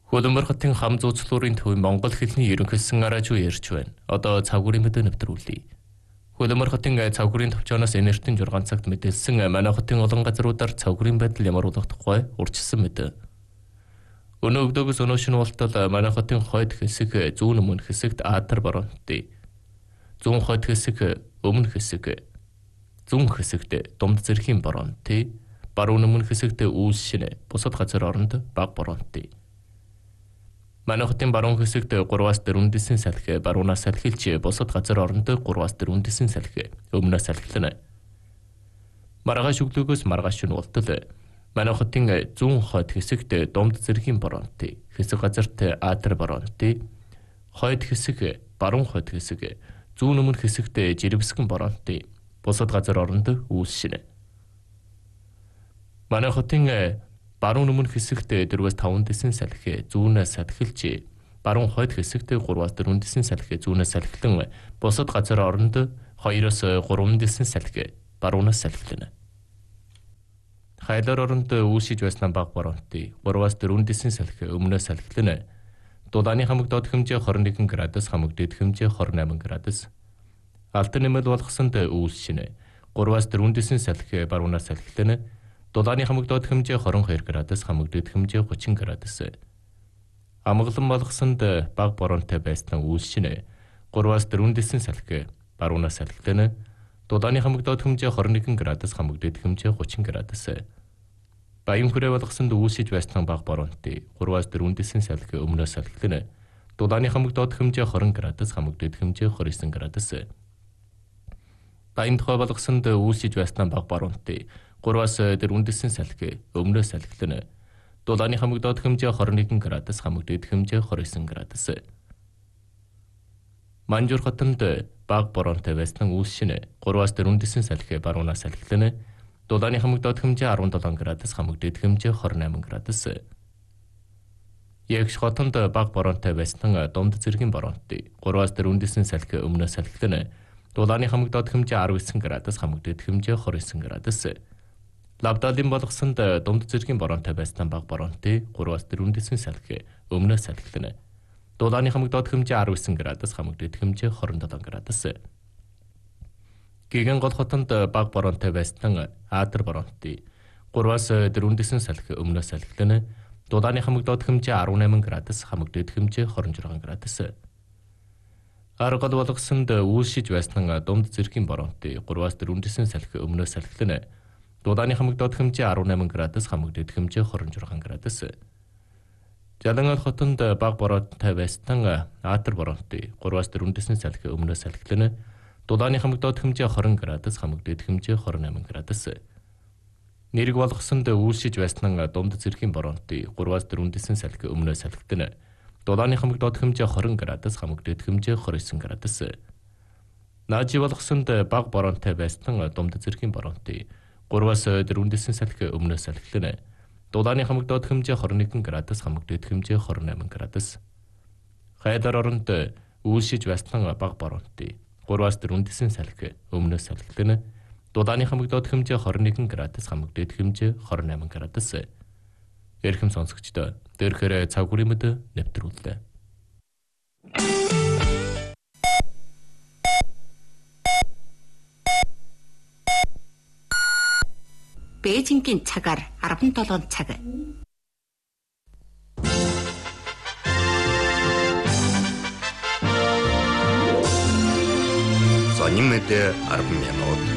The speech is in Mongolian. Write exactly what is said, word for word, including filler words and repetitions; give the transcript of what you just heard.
Хөлбөмбөр хотын хам зууцлуурын төв Монгол хэлний ерөнхийлсөн араж уу ярьж байна. Одоо цавгүрийн мэдээ нэвтрүүлье. Хөлбөмбөр хотын цавгүрийн төвчөөс энертийн жургаан цагт мэдээлсэн манай хотын олон газруудаар цавгүрийн байдал ямар болох тухай урьдчилсан мэдээ. Өнөө өглөөгөөс өнөө шөнө болтол манай хотын хойд хэсэг зүүн өмнө хэсэгт Аатар баруунтай. Зүүн хойд хэсэг өмнө хэсэг зүүн хэсэгт Думд зэргийн баруунтай. Баруун өмнө хэсэгт Үүс шинэ бусад газар оронд бага баруунтай. Манай хотын баруун хэсэгт гурваас дөрвөн дэсэн салхи баруунаас салхилж бусад газар оронд гурваас дөрвөн дэсэн салхи өмнөөс салхилна. Маргааш өглөөгөөс маргааш шөнө болтол манай хотын зүүн хойд хэсэгт Думд зэргийн баруунтай, хэсэг газарт Аатар баруунтай, хойд хэсэг баруун хойд хэсэг зүүн өмнө хэсэгт Жирэмсгэн баруунтай, бусад газар оронд Үүс шинэ. Манай хотын баруун өмнө хэсэгт дөрвөөс таван дэсэн салхи зүүнээс салхилж, баруун хойд хэсэгт гурваас дөрвөн дэсэн салхи зүүнээс салхилан, бусад газар оронд хоёроос гурван дэсэн салхи баруунаас салхилна. Хайлаар оронд үүсэж байсан бага баруунтай, гурваас дөрвөн дэсэн салхи өмнөөс салхилна. Дулааны хамаг доод хэмжээ хорин нэгэн градус, хамаг дэд хэмжээ хорин наман градус. Алтан нэмэл болгосонд Үүс шинэ гурваас дөрвөн дэсэн салхи баруунаас салхилна. Дулааны хамаг доод хэмжээ хорин хоёр градус, хамаг дэд хэмжээ гучин градус. Амгалан болгосонд бага баруунтай байсан Үүс шинэ гурваас дөрвөн дэсэн салхи баруунаас салхилна. Дулааны хамаг доод хэмжээ хорин нэгэн градус, хамаг дэд хэмжээ гучин градус. Баян хүрээ болгосонд үүсэж байсан бага баруунтай гурваас дөрвөн дэсэн салхи өмнөөс салхилна. Дулааны хамаг доод хэмжээ хорин градус, хамаг дэд хэмжээ двадцать девять градус. Баян тухай болгосонд үүсэж байсан бага баруунтай гурваас дөрвөн дэсэн салхи өмнөөс салхилна. Дулааны хамаг доод хэмжээ хорин нэгэн градус, хамаг дэд хэмжээ двадцать девять градус. Манжуур хотонд бага баруунтай байсан Үүс шинэ гурваас дөрвөн дэсэн салхи баруунаас салхилна. Дулааны хамаг доод хэмжээ дөрвөн градус, хамаг дэд хэмжээ двадцать восемь градус. Ягш хотонд бага баруунтай байсан Думд зэргийн баруунтай гурваас дөрвөн дэсэн салхи өмнөөс салхилна. Дулааны хамаг доод хэмжээ десять градус, хамаг дэд хэмжээ двадцать девять градус. Лавдалын болгосонд Думд зэргийн баруунтай байсан бага баруунтай гурваас дөрвөн дэсэн салхи өмнөөс салхилна. Дулааны хамаг доод хэмжээ десять градус, хамаг дэд хэмжээ двадцать seven градус. Гэгэн гол хотонд бага баруунтай байсан Аатар баруунтай гурваас дөрвөн дэсэн салхи өмнөөс салхилна. Дулааны хамаг доод хэмжээ eighteen градус, хамаг дэд хэмжээ twenty-six градус. Аргал болгосонд үүсэж байсан Думд зэргийн баруунтай гурваас дөрвөн дэсэн салхи өмнөөс салхилна. Дулааны хамаг доод хэмжээ eighteen градус, хамаг дэд хэмжээ twenty-six градус. Жалангал хотонд бага баруунтай байсан Аатар баруунтай гурваас дөрвөн дэсэн салхи өмнөөс салхилна. Дулааны хамаг доод хэмжээ twenty градус, хамаг дэд хэмжээ twenty-eight градус. Нэрэг болгосонд үүсэж байсан Думд зэргийн баруунтай гурваас дөрвөн дэсэн салхи өмнөөс салхилна. Дулааны хамаг доод хэмжээ twenty градус, хамаг дэд хэмжээ thirty-nine градус. Наажи болгосонд бага баруунтай байсан Думд зэргийн баруунтай гурваас дөрвөн дэсэн салхи өмнөөс салхилна. Дулааны хамаг доод хэмжээ twenty-one градус, хамаг дэд хэмжээ twenty-eight градус. Хайлаар оронд үүсэж байсан бага баруунтай гурваас дөрвөн дэсэн салхи өмнөөс салхилна. Дулааны хамаг доод хэмжээ twenty-one градус, хамаг дэд хэмжээ twenty-eight градус. Эрхэм сонсогчдоо дээрхээр цавгүрийн мэдээ нэвтрүүллээ. Бээжингийн цагаар seven цаг. Сонин мэдээ ten минут.